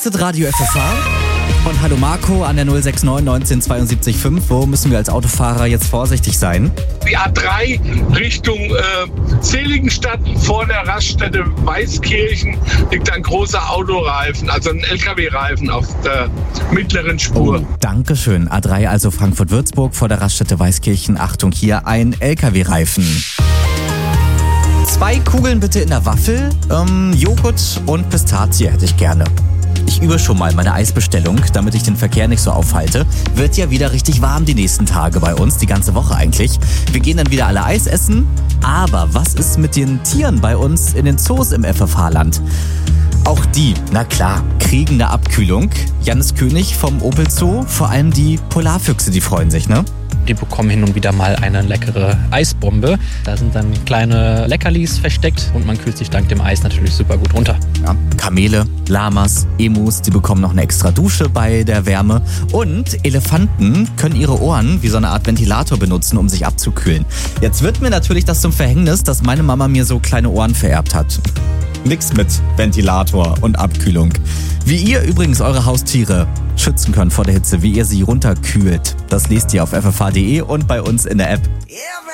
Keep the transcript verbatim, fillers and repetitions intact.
ist Radio F F H. Und hallo Marco an der null sechs neun neunzehn zweiundsiebzig fünf. Wo müssen wir als Autofahrer jetzt vorsichtig sein? Die A drei Richtung äh, Seligenstadt vor der Raststätte Weißkirchen liegt ein großer Autoreifen, also ein L K W-Reifen auf der mittleren Spur. Oh, Dankeschön. A drei, also Frankfurt-Würzburg vor der Raststätte Weißkirchen. Achtung, hier ein L K W-Reifen. Zwei Kugeln bitte in der Waffel. Ähm, Joghurt und Pistazie hätte ich gerne. Ich übe schon mal meine Eisbestellung, damit ich den Verkehr nicht so aufhalte. Wird ja wieder richtig warm die nächsten Tage bei uns, die ganze Woche eigentlich. Wir gehen dann wieder alle Eis essen. Aber was ist mit den Tieren bei uns in den Zoos im F F H-Land? Auch die, na klar, kriegen eine Abkühlung. Jannis König vom Opel Zoo, vor allem die Polarfüchse, die freuen sich, ne? Die bekommen hin und wieder mal eine leckere Eisbombe. Da sind dann kleine Leckerlis versteckt und man kühlt sich dank dem Eis natürlich super gut runter. Ja, Kamele, Lamas, Emus, die bekommen noch eine extra Dusche bei der Wärme. Und Elefanten können ihre Ohren wie so eine Art Ventilator benutzen, um sich abzukühlen. Jetzt wird mir natürlich das zum Verhängnis, dass meine Mama mir so kleine Ohren vererbt hat. Nix mit Ventilator und Abkühlung. Wie ihr übrigens eure Haustiere schützen könnt vor der Hitze, wie ihr sie runterkühlt, das lest ihr auf f f h punkt d e und bei uns in der App.